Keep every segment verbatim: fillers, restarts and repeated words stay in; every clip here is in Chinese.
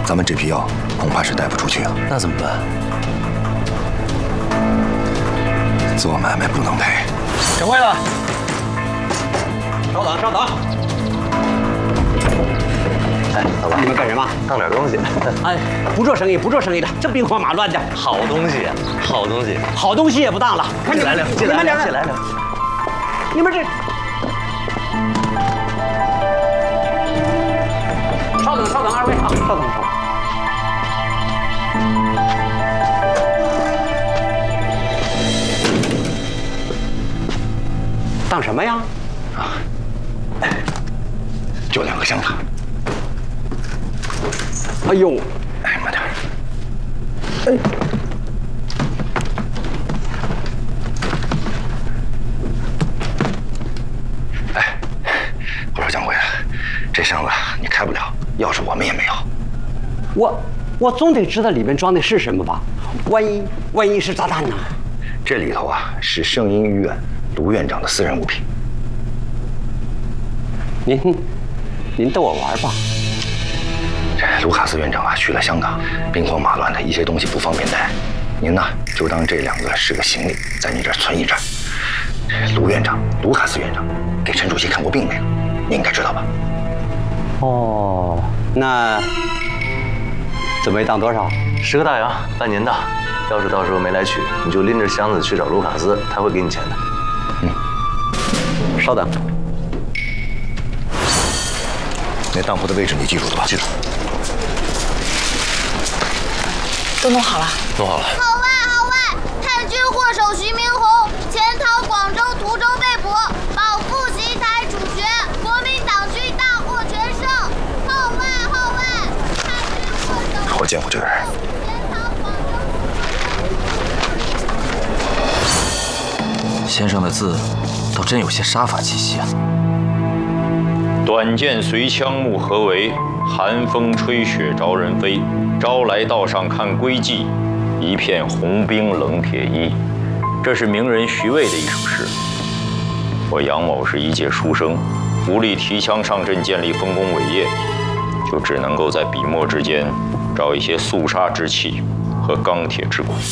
咱们这批药恐怕是带不出去了。 那怎么办？ 做买卖不能赔。 掌柜的，稍等，稍等。 哎，老板， 你们干什么？ 当点东西。 哎，不做生意，不做生意的，这兵荒马乱的。 好东西，好东西， 好东西也不当了。看进来两，进来两，进来两。 你们这……稍等，稍等，二位啊，稍等，稍等。当什么呀？ 啊，就两个香肠。 哎呦， 哎，慢点。 哎， 哎，我说掌柜的，这箱子你开不了，钥匙我们也没有。 我我总得知道里面装的是什么吧？万一万一是炸弹呢？ 这里头啊是圣婴医院卢院长的私人物品。 您您逗我玩吧？ 这卢卡斯院长啊去了香港，兵荒马乱的，一些东西不方便带。您呢就当这两个是个行李，在你这儿存一阵。卢院长，卢卡斯院长给陈主席看过病那个，你应该知道吧？ 哦，那准备当多少？ 十个大洋，按您的。要是到时候没来取，你就拎着箱子去找卢卡斯，他会给你钱的。 嗯，稍等。 那当铺的位置你记住了吧？ 记住。 都弄好了。 弄好了。 号外号外！太君祸首徐明红潜逃广州途中被捕，保复袭台主权，国民党军大获全胜。号外号外！太君祸首。 我见过这个人。 先生的字倒真有些杀伐气息啊。 短剑随枪木何为？寒风吹雪着人飞。朝来道上看归迹，一片红冰冷铁衣。这是名人徐渭的一首诗。我杨某是一介书生，无力提枪上阵建立丰功伟业，就只能够在笔墨之间找一些肃杀之气和钢铁之骨。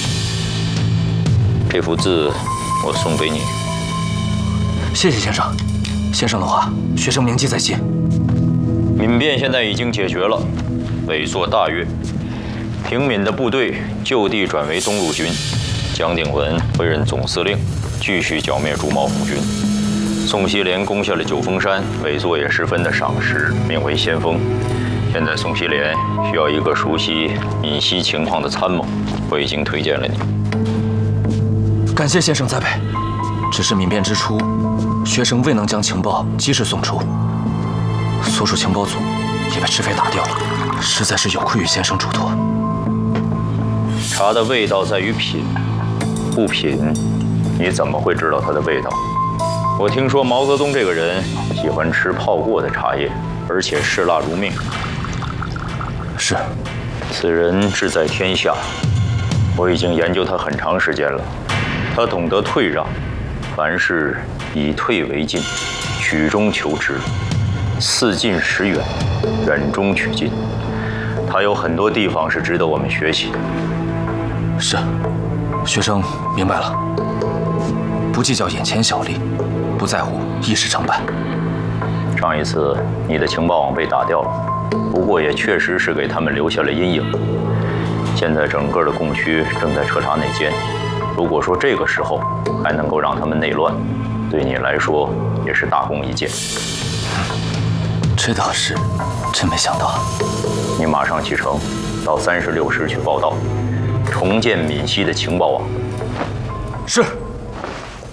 这幅字我送给你。 谢谢先生。先生的话，学生铭记在心。 闽变现在已经解决了，委作大悦。平闽的部队就地转为东路军，蒋鼎文委任总司令，继续剿灭朱毛府军。宋希濂攻下了九峰山，委座也十分的赏识，命为先锋。现在宋希濂需要一个熟悉闽西情况的参谋，我已经推荐了你。 感谢先生栽培，只是闽变之初，学生未能将情报及时送出，所属情报组也被赤匪打掉了，实在是有愧于先生嘱托。 茶的味道在于品，不品，你怎么会知道它的味道？我听说毛泽东这个人喜欢吃泡过的茶叶，而且嗜辣如命。 是， 此人志在天下，我已经研究他很长时间了。他懂得退让，凡事以退为进，取中求直，似近识远，远中取近。他有很多地方是值得我们学习的。 是，学生明白了。不计较眼前小利，不在乎一时成败。 上一次你的情报网被打掉了，不过也确实是给他们留下了阴影。现在整个的供区正在彻查内奸，如果说这个时候还能够让他们内乱，对你来说也是大功一件。 这倒是真没想到。 你马上启程，到三十六师去报道，重建闽西的情报网。 是。